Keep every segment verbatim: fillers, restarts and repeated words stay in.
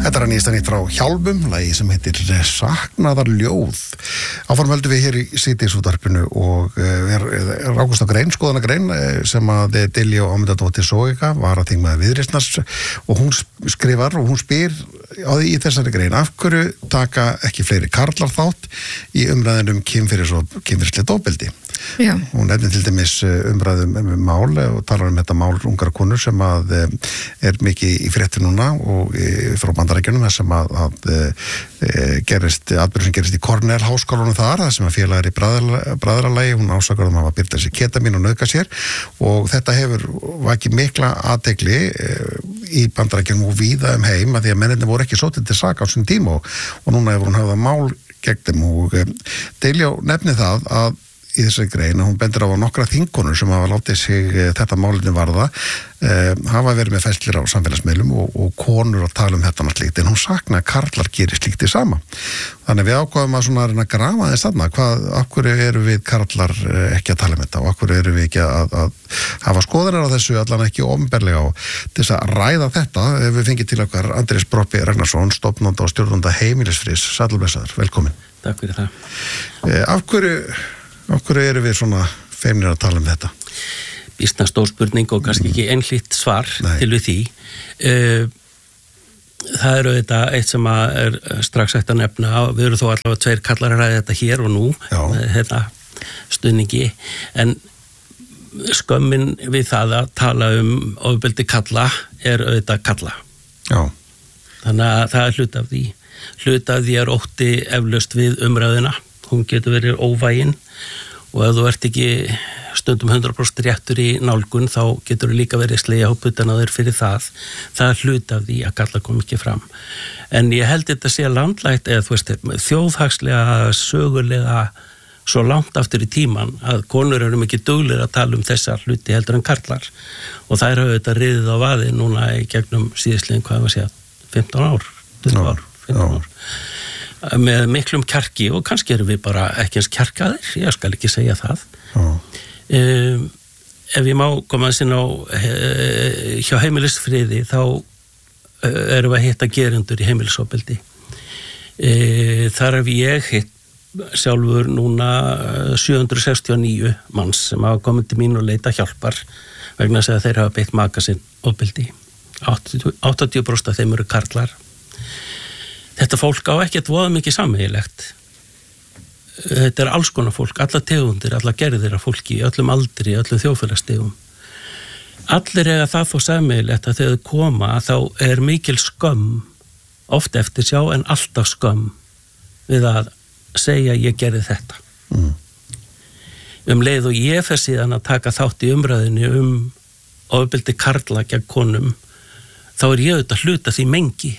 Þetta er að nýjasta nýtt frá Hjálmum, lagi sem heitir Saknaðar ljóð. Áfram höldum við hér í Síðdegisútvarpinu og er, er rákust á grein, skoðana grein sem að Diljá Ögmundadóttir Zoëga var að þingmaður Viðreisnar og hún skrifar og hún spyr á því í þessari grein, af hverju taka ekki fleiri karlar þátt í umræðinum kynferðis og kynferðislegt ofbeldi? Já. Hún nefnir til dæmis umræðum um mál og talar um þetta mál ungar konur sem að er mikið í fréttu núna og frá Bandaríkjunum þar sem að, að gerist, atburður sem gerist í Cornell háskólanum þar, þar sem að félagar í bræðralagi, hún ásakar um að hafa byrta sér ketamín og nauðga sér og þetta hefur vakið mikla athygli í Bandaríkjunum og víða um heim að því að mennirnir voru ekki sóttir til saka á sín tíma og, og núna hefur hún hafða mál gegn þeim og Diljá nefnir það að í þessari grein að hún bendir á að nokkra þingkonur sem hafa látið sig þetta málinu varða eh, hafa verið með fæslir á samfélagsmiðlum og, og konur að tala um þetta með slíkt en hún saknaði að karlar gerir slíkt í sama. Þannig við ákváðum að svona reyna að grafa þess þarna, hvað, af hverju eru við karlar ekki að tala um þetta og af hverju eru við ekki að, að hafa skoðanir á þessu allan ekki opinberlega og til þess að ræða þetta ef við fengið til okkar Andrés Broppi Ragnarsson, stofnanda og stjórnanda Heimilisfriðs, sælblessaður, velkomin. Takk fyrir það. Eh, af hverju Af hverju eru við svona feimnir að tala um þetta? Býsna stór spurning og kannski ekki einhlítt svar Nei. Til við því. Það eru þetta eitt sem að er strax hægt að nefna. Við erum þó allavega tveir kallar að ræða þetta hér og nú. Þetta stuðningi. En skömmin við það að tala um ofbeldi kalla er auðvitað kalla. Já. Þannig að það er hlut af því. Hlut af því er ótti eflaust við umræðuna. Hún getur verið óvægin og ef þú ert ekki stundum hundrað prósent réttur í nálgun þá getur þú líka verið slegja á puttana þér fyrir það. Það er hlut af því að kalla kom ekki fram. En ég held þetta sé landlægt eða þú veist, þjóðhagslega, sögulega svo langt aftur í tíman að konur eru mikið duglir að tala um þessa hluti heldur en karlar og það er auðvitað riðið á vaði núna í gegnum síðastliðin, hvað var að segja, fimmtán ár, tuttugu ár, fimmtán ár. Með miklum kjarki og kannski erum við bara ekki eins kjarkaðir, ég skal ekki segja það. Um, ef ég má koma að sinna á uh, hjá heimilisfriði þá uh, erum við að hitta gerendur í heimilisofbeldi. Uh, þar hef ég hitt sjálfur núna sjö hundruð sextíu og níu manns sem hafa komið til mín og leita hjálpar vegna þess að þeir hafa beitt maka sinn ofbeldi. áttatíu prósent af þeim eru karlar. Þetta fólk á ekkert voða mikið sameiginlegt. Þetta er alls konar fólk, alla tegundir, alla gerðir af fólki, öllum aldri, öllum þjóðfélagsstigum. Allir eiga það þó sameiginlegt að þegar þau koma þá er mikil skömm, oft eftir sjá en alltaf skömm við að segja ég gerði þetta. Mm. Um leið og ég fer síðan að taka þátt í umræðinu um ofbeldi karla gegn konum, þá er ég auðvitað hluta því mengi.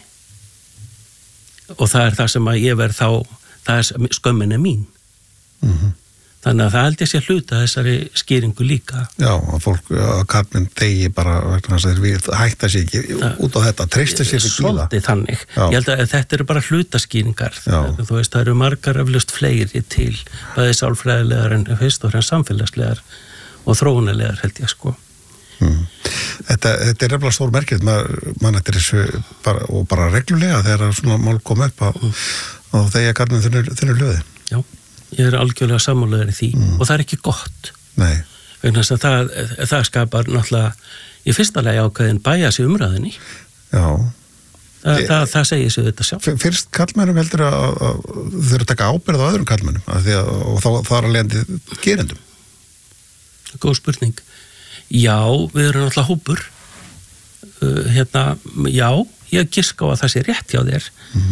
Og það er það sem að ég verð þá, það er skömmin er mín. Mm-hmm. Þannig að það held ég sé hluta þessari skýringu líka. Já, að fólk, að karlmenn degi bara vegna þess að þeir hætta sér ekki það, út á þetta, treysta sér ekki í það. Svolítið þannig. Já. Ég held að þetta eru bara hlutaskýringar. Þú veist, það eru margar eflaust fleiri til, bæði sálfræðilegar en fyrst og fremst samfélagslegar og þróunarlegar held ég sko. Mm. Þetta, þetta er nefnilega stór merkið mann eftir þessu bara, og bara reglulega þegar svona mál kom upp á, mm. á þegar karlmenn þunir löði. Já, ég er algjörlega sammálaður í því mm. og það er ekki gott. Nei. Vegna þess að það, það skapar náttúrulega í fyrsta lagi ákveðin bæjas í umræðinni. Já. Þa, e, það, það segir sig þetta sjálf. Fyrst karlmennum heldur að, að þau eru að taka ábyrgð á öðrum karlmennum að að, og þá það er að leiðandi gerendum. Góð spurning. Já, við erum náttúrulega hópur. Uh, hérna, já, ég giska á að það sé rétt hjá þér. Mm.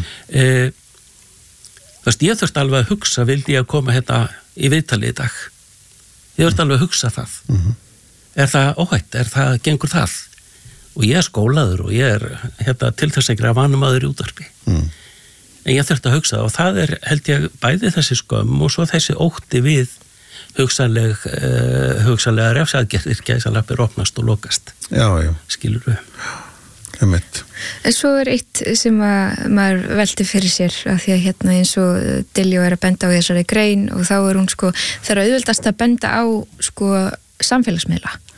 Uh, þú veist, ég þurfti alveg að hugsa, vildi ég að koma hérna í viðtalið í dag. Ég þurfti alveg að hugsa það. Mm. Er það óhætt? Er það, gengur það? Og ég er skólaður og ég er hérna, til þess að grafa vanumaður í útvarpi. Mm. En ég þurfti að hugsa það og það er, held ég, bæði þessi skömm og svo þessi ótti við hugsanleg, uh, hugsanlega refsaðgerðir gæsalappir opnast og lokast. Já, já. Skilur við. Já, mitt. En svo er eitt sem að maður velti fyrir sér að því að hérna eins og Diljá er að benda á þessari grein og þá er hún sko, það er auðveldast að benda á sko samfélagsmiðla. Já.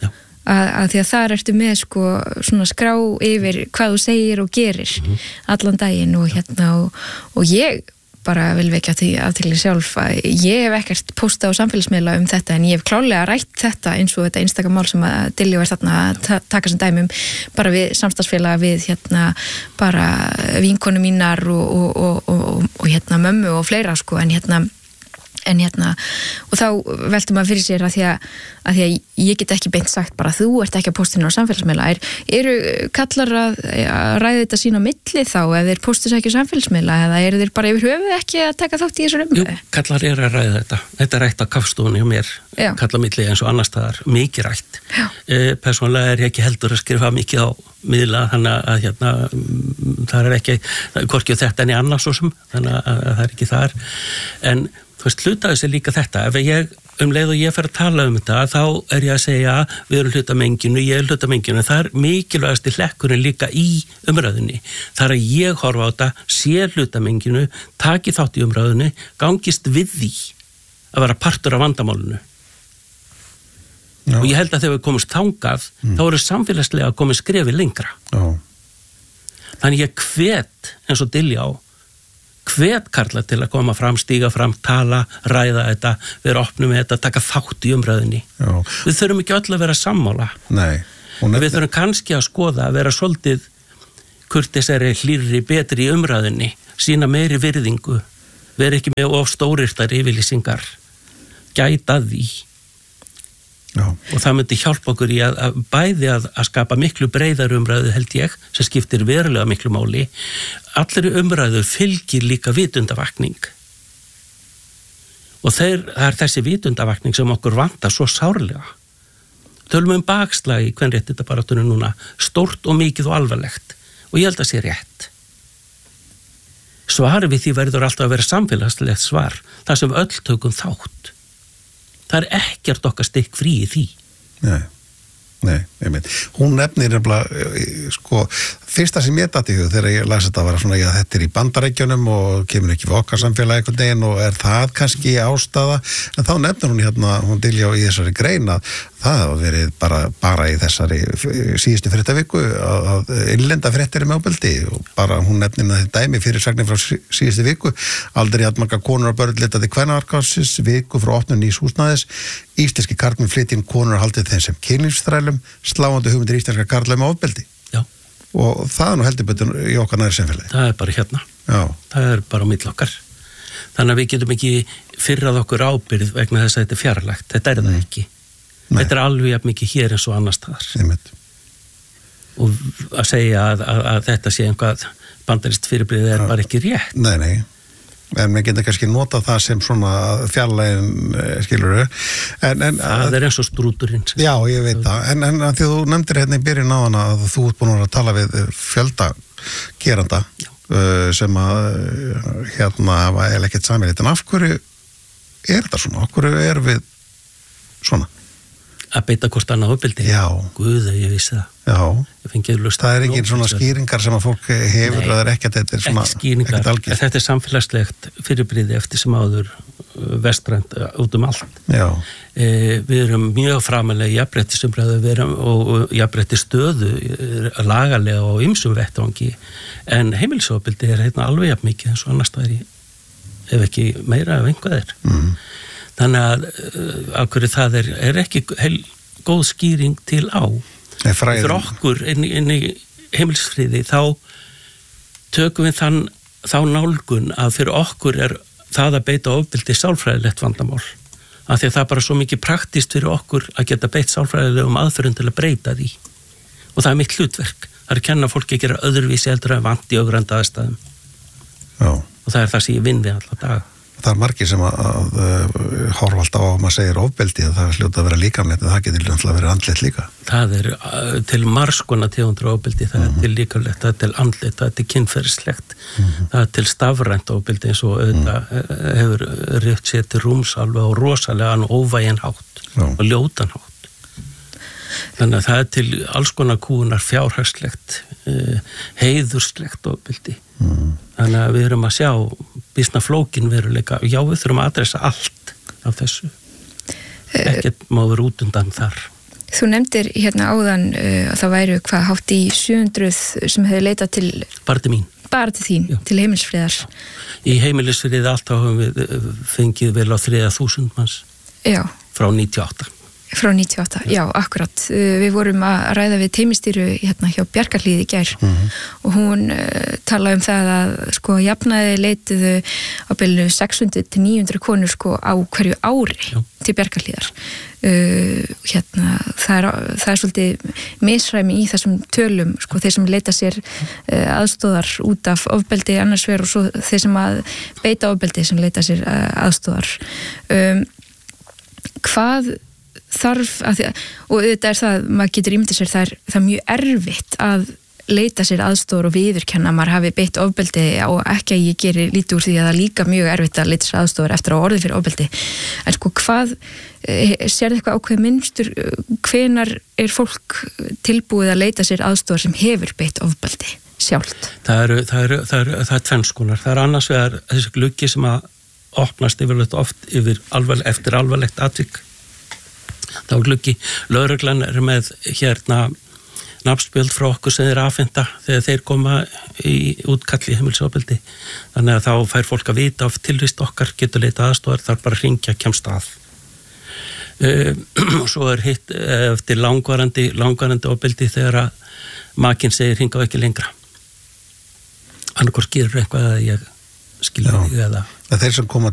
að, að því að þar ertu með sko svona skrá yfir hvað þú segir og gerir mm-hmm. allan daginn og hérna og, og ég bara vil vekja því aðtekli sjálf að ég hef ekkert postað á samfélagsmiðla um þetta en ég hef klálega rætt þetta eins og þetta einstaka mál sem að Dilljó er þarna að ta- taka sem dæmum bara við samstarfsfélaga við hérna bara vinkonu mínar og, og, og, og, og hérna mömmu og fleira sko en hérna en hérna, og þá veltum maður fyrir sér að því að, að því að ég get ekki beint sagt bara þú ert ekki að postinu á samfélagsmiðla er, eru kallar að, að ræða þetta sín á milli þá ef þeir postis ekki á samfélagsmiðla eða eru þeir bara yfir höfuð ekki að taka þátt í þessu umræðu? Jú, kallar er að ræða þetta þetta er rætt á kaffstofunni og mér Já. Kallar milli eins og annars staðar, mikið rætt e, persónulega er ég ekki heldur að skrifa mikið á miðla, þannig að hérna það er ekki, hvorki þetta en í annars svo sem, þannig að, að það er ekki þar en þú veist, hlutaði sér líka þetta, ef ég um leið og ég fer að tala um þetta, þá er ég að segja við erum hlutamenginu, ég er hlutamenginu það er mikilvægasti hlekkurinn líka í umræðunni, það er að ég horfa á þetta, sé hlutamenginu taki þátt í umræðunni, gangist við því að vera partur af vandamálinu Já. Og ég held að þegar við komumst þangað, mm. þá eru samfélagslega komið skrefi lengra Já. Þannig ég hvet eins og Dilljá hvet karla til að koma fram, stíga fram, tala, ræða þetta, vera opnum með þetta, taka þátt í umræðinni. Já. Við þurfum ekki öll að vera sammála. Nei. Við þurfum kannski að skoða að vera svolítið kurteisari, hlýrri, betri í umræðinni, sína meiri virðingu, vera ekki með of stórirtar yfirlýsingar, gæta því. Já. Og það myndi hjálpa okkur í að, að bæði að, að skapa miklu breiðar umræðu held ég, sem skiptir verulega miklu máli. Allir umræðu fylgir líka vitundavakning. Og þeir, það er þessi vitundavakning sem okkur vantar svo sárlega. Tölum um bakslag í kvenréttindabaráttunni núna, stórt og mikið og alvarlegt. Og ég held að sé rétt. Svar við því verður alltaf að vera samfélagslegt svar, það sem öll tökum þátt. Það er ekkert okkar stikk frí í því. Nei, nei, ég meint. Hún nefnir nefnilega, sko, fyrsta sem ég datt í hug þegar ég las þetta var svona, já, þetta er í Bandaríkjunum og kemur ekki við okkar samfélagi einhvern veginn og er það kannski ástæða, en þá nefnir hún hérna, hún Dilljá í þessari grein að það hafa verið bara, bara í þessari síðustu fréttaviku að innlenda fréttir með ofbeldi og bara hún nefnir þetta dæmi fyrir sagnir frá síðustu viku, aldrei jafnmarga konur og börn leitaði kvennavarkásis, viku frá opnun nýs húsnæðis, íslenski karlmenn flytja inn konur haldið þeim sem kynlífsþrælum, sláandi hugmyndir íslenska karla með ofbeldi. Já. Og það er nú heldur betur í okkar næri samfélagi. Það er bara hérna. Já. Það er bara á milli okkar. Þannig að við getum ekki fyrrað okkur ábyrgð vegna þess að þetta er fjarlægt. Þetta er það ekki. Nei. Þetta er alveg jafn mikið hér eins og annars staðar. Einmitt. Og að segja að, að, að þetta sé einhvað bandarist fyrirbrigði er ja. Bara ekki rétt. Nei, nei. En við getum kannski notað það sem svona fjarlægin, skilur en, en, það er eins og strúturinn. Já, ég veit það. En, en að því þú nefndir hérna í byrjun á hana að þú ert búin að tala við fjölda geranda uh, sem að hérna hafa eða ekkert samið. En af hverju er þetta svona? Af hverju er við svona? Að beita hvort annað ofbeldi? Já. Guð, ég vissi það. Já. Ég fengi lust. Það er engin svona skýringar sem að fólk hefur og það er ekkert, þetta er svona ekki skýringar, þetta er samfélagslegt fyrirbrigði eftir sem áður vestrænt út um allt. Já. E, við erum mjög framalega í jafnréttisumræðu við erum og, og jafnréttisstöðu lagalega og ýmsum vettvangi en heimilisofbeldi er hérna alveg jafn mikið eins og annars staðar í ef ekki meira ef einhvað er. Mm. Þannig að ákveður það er, er ekki heil, góð skýring til á. Fyrir okkur inn, inn í heimilisfriði þá tökum við þann, þá nálgun að fyrir okkur er það að beita ofbeldi sálfræðilegt vandamál. Af því að það er bara svo mikið praktist fyrir okkur að geta beitt sálfræðilegum aðferðum til að breyta því. Og það er mitt hlutverk. Það er að kenna fólki að gera öðruvísi heldur að vant í ögrandi aðstæðum. Já. Og það er það sem ég vinn við alla daga. Það er margir sem að, að, að horfa alltaf á að maður segir ofbeldi að það er hljóta að vera líkamlegt en það getur alltaf að vera andlegt líka. Það er uh, til margskona tegundur ofbeldi, það mm-hmm. er til líkamlegt, það er til andlegt, það er til kynferðislegt, mm-hmm. það er til stafrænt ofbeldi eins og auðvitað mm. hefur rétt sér til rúms alveg og rosalega og óvægin hátt Já. Og ljótan hátt. Þannig að það er til alls konar kúunar fjárhagslegt, uh, heiðurslegt ofbeldi. Mm. Þannig að við erum að sjá býsna flókin veruleika og já, við þurfum að adressa allt af þessu. Ekkert má vera út undan þar. Þú nefndir hérna áðan uh, að það væru hvað hátt í sjö hundruð sem hefur leitað til bara til mín bara til þín, Já. Til heimilisfriðar í heimilisfriði alltaf höfum við fengið vel á þriðja þúsund manns Já. Frá níutíu og átta Frá níutíu og átta, já, akkurat. Við vorum að ræða við teymistýru hérna hjá Bjarkarhlíð í gær mm-hmm. og hún uh, talaði um það að sko jafnaði leituðu á bilinu sex hundruð til níu hundruð konur sko á hverju ári já. Til Bjarkarhlíðar. Uh, hérna, það er, það er svolítið misræmi í þessum tölum, sko, þeir sem leita sér uh, aðstóðar út af ofbeldi annars vegar og svo þeir sem að beita ofbeldi sem leita sér uh, aðstóðar. Um, hvað þarf að því að, og þetta er það, maður getur ímyndið sér, það er, það er mjög erfitt að leita sér aðstoðar og viðurkenna að maður hafi beitt ofbeldi og ekki að ég geri lítið úr því að það er líka mjög erfitt að leita sér aðstoðar eftir að orðið fyrir ofbeldi. En sko hvað, sér eitthvað ákveð minnstur, hvenar er fólk tilbúið að leita sér aðstoðar sem hefur beitt ofbeldi sjálft? Það eru, það eru, það eru, það er tvennskonar. Það er annars vegar þessi gluggi sem að opnast yfirleitt oft yfir alvarleg, eftir alvarlegt atvik. Þá gluggi, lögreglan er með hérna nafnspjöld frá okkur sem þeir afhenda þegar þeir koma í útkalli heimilisofbeldi. Þannig að þá fær fólk að vita af tilvist okkar, getur leita aðstoðar, þarf bara að hringja, kemst að. Uh, og svo er hitt eftir langvarandi, langvarandi ofbeldi þegar að makinn segir hringa ekki lengra. Annarkvort gerur eitthvað að ég skilja þig eða... Þeir sem koma